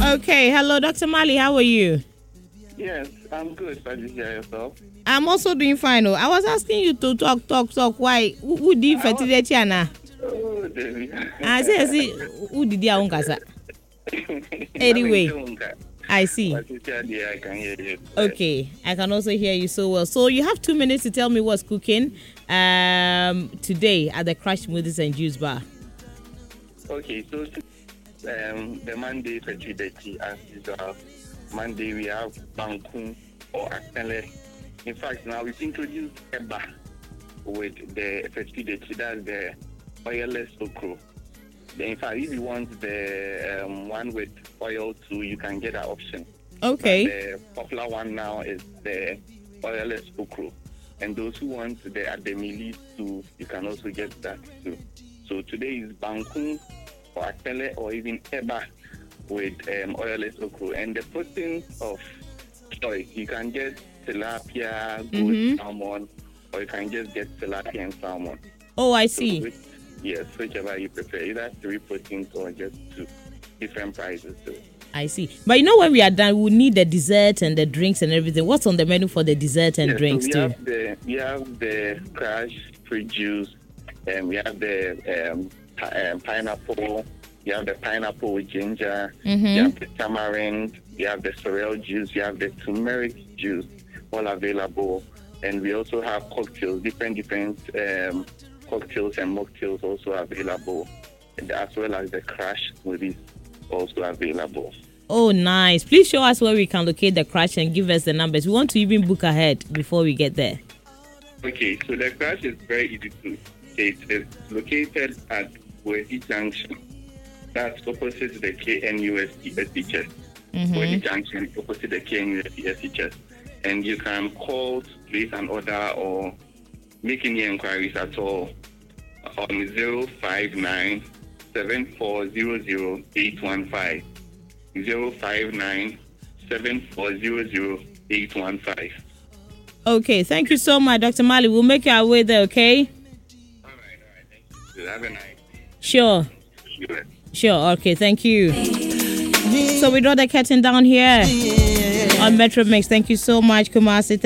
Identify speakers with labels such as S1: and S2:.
S1: Okay, hello, Dr. Mali. How are you?
S2: Yes, I'm good. How do you hear yourself?
S1: I'm also doing fine. I was asking you to talk. Why? Who did fertility, Anna?
S2: Oh, David.
S1: I see. Who did you kasa? Anyway, I see.
S2: I can hear you.
S1: Okay, I can also hear you so well. So you have 2 minutes to tell me what's cooking today at the Crash Smoothies and Juice Bar.
S2: Okay, so the Monday fertility as usual. Monday we have Banku or Akele. In fact, now we've introduced Eba with the fertility. That's the oilless okra. In fact, if you want the one with oil too, you can get that option.
S1: Okay.
S2: But the popular one now is the oilless okra. And those who want the ademili too, you can also get that too. So today is Banku or Akele or even Eba with oilless okra. And the protein of choice, you can get tilapia, goat, salmon, or you can just get tilapia and salmon.
S1: Oh, I see.
S2: Yes, whichever you prefer. Either 3 proteins or just 2. Different prices too.
S1: I see. But you know, when we are done, we'll need the dessert and the drinks and everything. What's on the menu for the dessert and drinks
S2: so
S1: too?
S2: We have the Crash fruit juice, and we have the pineapple. You have the pineapple with ginger. You have the tamarind. You have the sorrel juice. You have the turmeric juice, all available. And we also have cocktails, different cocktails and mocktails also available, and as well as the Crash smoothies also available.
S1: Oh, nice. Please show us where we can locate the Crash and give us the numbers. We want to even book ahead before we get there.
S2: Okay, so the Crash is very easy to locate. It's located at Wedi Junction. That's opposite the KNUST SHS. Wedi Junction, opposite the KNUST SHS. And you can call to place an order or make any inquiries at all on 059 7400 815. 059 7400 815.
S1: Okay, thank you so much, Dr. Mali. We'll make our way there, okay?
S2: All right. Thank you. Have a nice day.
S1: Sure.
S2: Good.
S1: Sure, okay, thank you. So we draw the curtain down here on Metro Mix. Thank you so much, Kumasi.